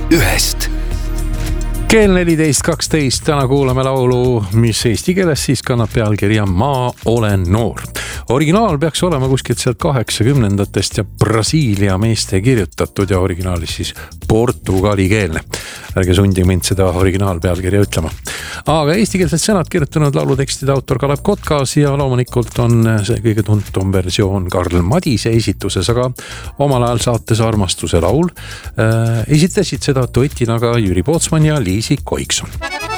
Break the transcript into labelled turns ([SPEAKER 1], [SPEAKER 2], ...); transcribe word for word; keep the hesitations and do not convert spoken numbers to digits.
[SPEAKER 1] ühest.
[SPEAKER 2] Kell neliteist kaksteist, täna kuulame laulu, mis eesti keeles siis kannab pealkirja Ma olen noor. Originaal peaks olema kuskilt sealt kaheksakümnendatest ja Brasiilia meeste kirjutatud ja originaalis siis portugali keelne. Ärge sundi mind seda originaalpealkirja ütlema. Aga eestikeelsed sõnad kirjutanud laulutekstide autor Kalev Kotkas ja loomulikult on see kõige tuntum versioon Karl Madise esituses, aga omal ajal saates Armastuse laul äh, esitasid seda duetina ka Jüri Pootsman ja Liisi Koikson.